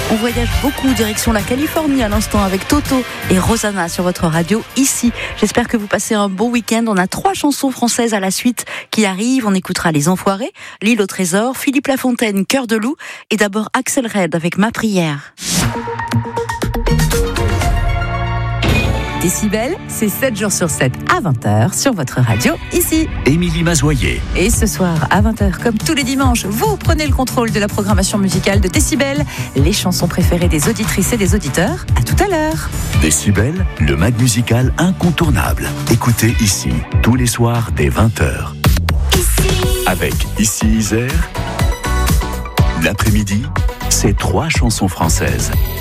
On voyage beaucoup direction la Californie à l'instant avec Toto et Rosanna sur votre radio ici. J'espère que vous passez un bon week-end. On a 3 chansons françaises à la suite qui arrivent. On écoutera Les Enfoirés, L'Île au Trésor, Philippe Lafontaine, Cœur de loup et d'abord Axel Red avec Ma prière. Décibel, c'est 7 jours sur 7 à 20h sur votre radio, ici. Émilie Mazoyer. Et ce soir, à 20h, comme tous les dimanches, vous prenez le contrôle de la programmation musicale de Décibel, les chansons préférées des auditrices et des auditeurs. À tout à l'heure. Décibel, le mag musical incontournable. Écoutez ici, tous les soirs dès 20h. Avec Ici Isère, l'après-midi, c'est 3 chansons françaises.